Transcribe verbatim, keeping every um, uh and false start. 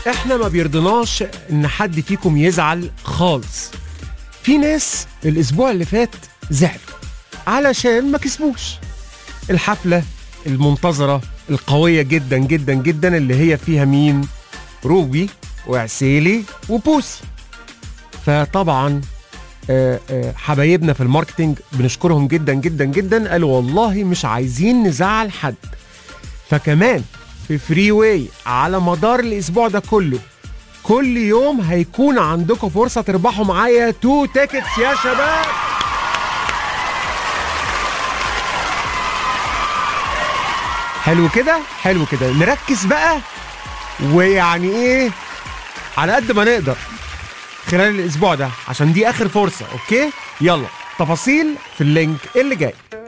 احنا ما بيرضناش ان حد فيكم يزعل خالص. في ناس الاسبوع اللي فات زعلوا علشان ما كسبوش الحفلة المنتظرة القوية جدا جدا جدا اللي هي فيها مين؟ روبي وعسيلي وبوسي. فطبعا آه، آه، حبايبنا في الماركتينج بنشكرهم جدا جدا جدا، قالوا والله مش عايزين نزعل حد. فكمان في فري واي على مدار الاسبوع ده كله كل يوم هيكون عندكم فرصة تربحوا معايا تو تيكتس يا شباب. حلو كده حلو كده، نركز بقى ويعني ايه على قد ما نقدر خلال الاسبوع ده عشان دي اخر فرصة. اوكي يلا، تفاصيل في اللينك اللي جاي.